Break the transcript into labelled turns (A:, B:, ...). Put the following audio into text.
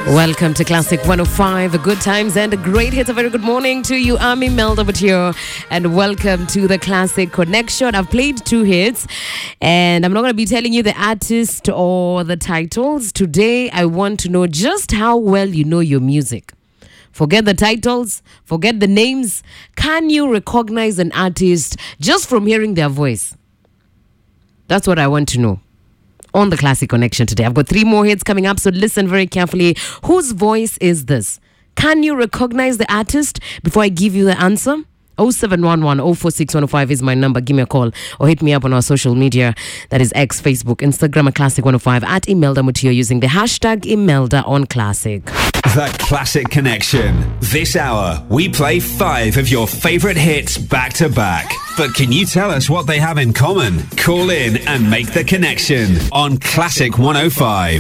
A: Welcome to Classic 105, good times and great hits. A very good morning to you. I'm Imelda Batio, and welcome to the Classic Connection. I've played 2 hits, and I'm not going to be telling you the artist or the titles. Today, I want to know just how well you know your music. Forget the titles, forget the names. Can you recognize an artist just from hearing their voice? That's what I want to know. On the Classic Connection today, I've got 3 more hits coming up, so listen very carefully. Whose voice is this? Can you recognize the artist before I give you the answer? 0711 046 105 is my number. Give me a call or hit me up on our social media. That is X, Facebook, Instagram at Classic 105 at Imelda Mutio using the hashtag Imelda on Classic.
B: The Classic Connection. This hour, we play 5 of your favorite hits back to back. But can you tell us what they have in common? Call in and make the connection on Classic 105.